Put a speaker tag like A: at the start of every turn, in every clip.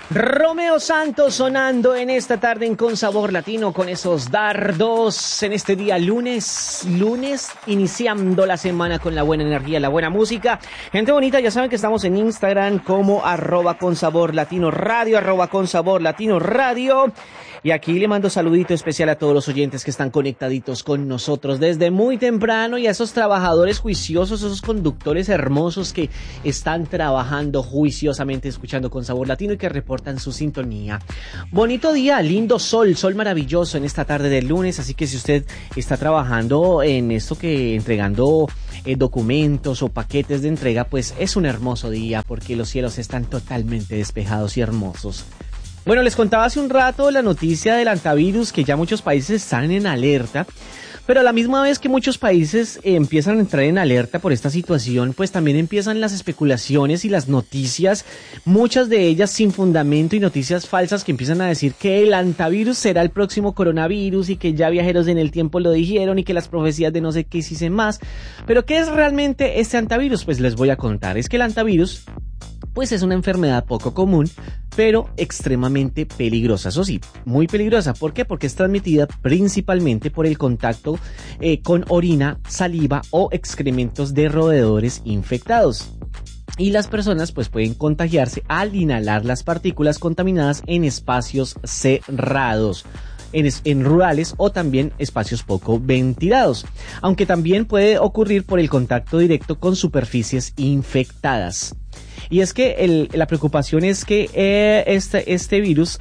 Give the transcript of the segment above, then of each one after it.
A: Romeo Santos sonando en esta tarde en Con Sabor Latino con esos dardos en este día lunes iniciando la semana con la buena energía, la buena música. Gente bonita, ya saben que estamos en Instagram como @consaborlatinoradio, @consaborlatinoradio. Y aquí le mando saludito especial a todos los oyentes que están conectaditos con nosotros desde muy temprano y a esos trabajadores juiciosos, esos conductores hermosos que están trabajando juiciosamente escuchando Con Sabor Latino y que reportan su sintonía. Bonito día, lindo sol maravilloso en esta tarde del lunes, así que si usted está trabajando en esto que entregando documentos o paquetes de entrega, pues es un hermoso día porque los cielos están totalmente despejados y hermosos. Bueno, les contaba hace un rato la noticia del antivirus, que ya muchos países están en alerta, pero a la misma vez que muchos países empiezan a entrar en alerta por esta situación, pues también empiezan las especulaciones y las noticias, muchas de ellas sin fundamento y noticias falsas que empiezan a decir que el antivirus será el próximo coronavirus y que ya viajeros en el tiempo lo dijeron y que las profecías de no sé qué hicieron más. Pero ¿qué es realmente este antivirus? Pues les voy a contar. Es que el antivirus pues es una enfermedad poco común, pero extremadamente peligrosa. Eso sí, muy peligrosa. ¿Por qué? Porque es transmitida principalmente por el contacto con orina, saliva o excrementos de roedores infectados. Y las personas pues pueden contagiarse al inhalar las partículas contaminadas en espacios cerrados, en rurales o también espacios poco ventilados, aunque también puede ocurrir por el contacto directo con superficies infectadas. Y es que la preocupación es que este virus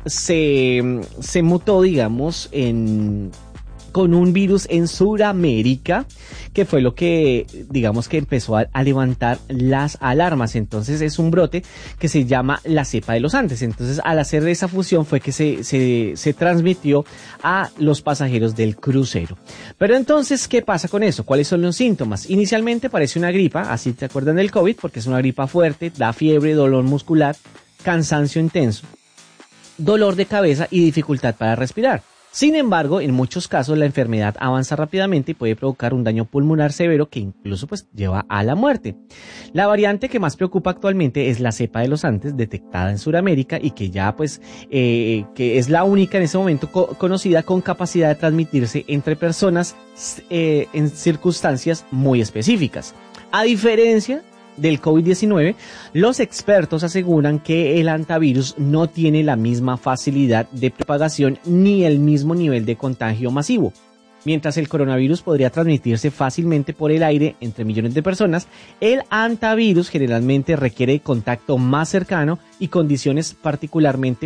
A: se mutó, digamos, con un virus en Sudamérica, que fue lo que, digamos, que empezó a levantar las alarmas. Entonces es un brote que se llama la cepa de los Andes. Entonces al hacer esa fusión fue que se transmitió a los pasajeros del crucero. Pero entonces, ¿qué pasa con eso? ¿Cuáles son los síntomas? Inicialmente parece una gripa, así te acuerdan del COVID, porque es una gripa fuerte, da fiebre, dolor muscular, cansancio intenso, dolor de cabeza y dificultad para respirar. Sin embargo, en muchos casos la enfermedad avanza rápidamente y puede provocar un daño pulmonar severo que incluso pues lleva a la muerte. La variante que más preocupa actualmente es la cepa de los Andes, detectada en Sudamérica y que ya pues que es la única en ese momento conocida con capacidad de transmitirse entre personas en circunstancias muy específicas. A diferencia del COVID-19, los expertos aseguran que el antivirus no tiene la misma facilidad de propagación ni el mismo nivel de contagio masivo. Mientras el coronavirus podría transmitirse fácilmente por el aire entre millones de personas, el antivirus generalmente requiere contacto más cercano y condiciones particulares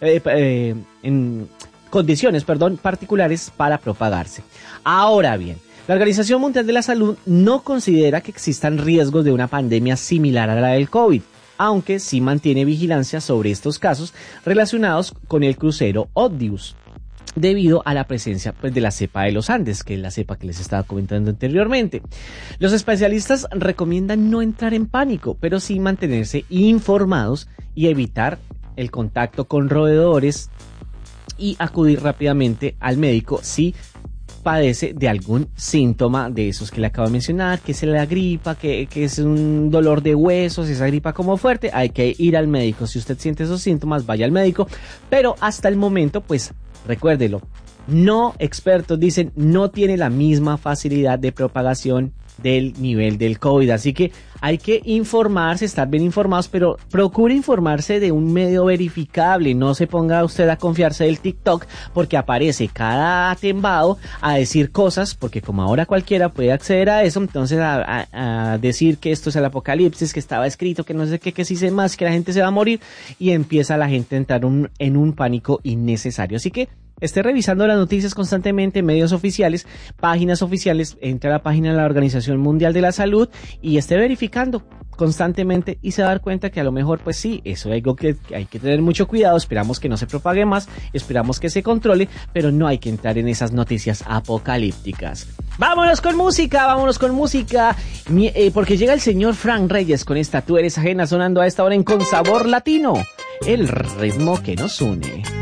A: para propagarse. Ahora bien, la Organización Mundial de la Salud no considera que existan riesgos de una pandemia similar a la del COVID, aunque sí mantiene vigilancia sobre estos casos relacionados con el crucero Odysseus, debido a la presencia pues, de la cepa de los Andes, que es la cepa que les estaba comentando anteriormente. Los especialistas recomiendan no entrar en pánico, pero sí mantenerse informados y evitar el contacto con roedores y acudir rápidamente al médico si padece de algún síntoma de esos que le acabo de mencionar, que es la gripa, que es un dolor de huesos, esa gripa como fuerte, hay que ir al médico. Si usted siente esos síntomas, vaya al médico, pero hasta el momento, pues recuérdelo, no expertos dicen no tiene la misma facilidad de propagación del nivel del COVID, así que hay que informarse, estar bien informados, pero procure informarse de un medio verificable. No se ponga usted a confiarse del TikTok porque aparece cada atembado a decir cosas, porque como ahora cualquiera puede acceder a eso, entonces a decir que esto es el apocalipsis, que estaba escrito, que no sé qué, que si sé más, que la gente se va a morir, y empieza la gente a entrar en un pánico innecesario. Así que esté revisando las noticias constantemente, medios oficiales, páginas oficiales, entre a la página de la Organización Mundial de la Salud y esté verificando constantemente y se va a dar cuenta que a lo mejor pues sí, eso es algo que hay que tener mucho cuidado. Esperamos que no se propague más, esperamos que se controle, pero no hay que entrar en esas noticias apocalípticas. Vámonos con música, porque llega el señor Frank Reyes con esta Tú Eres Ajena sonando a esta hora en Con Sabor Latino, el ritmo que nos une.